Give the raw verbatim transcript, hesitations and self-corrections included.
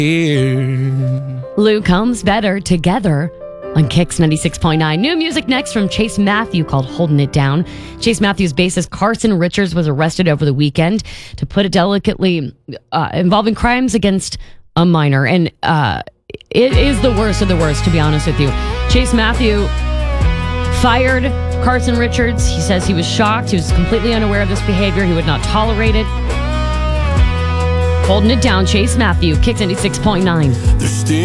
Luke Combs Better Together on Kicks ninety-six point nine. New music next from Chase Matthew called Holding It Down. Chase Matthew's bassist Carson Richards was arrested over the weekend, to put it delicately, uh, involving crimes against a minor. And uh, it is the worst of the worst, to be honest with you. Chase Matthew fired Carson Richards. He says he was shocked. He was completely unaware of this behavior. He would not tolerate it. Holding It Down, Chase Matthew, Kicks ninety-six point nine.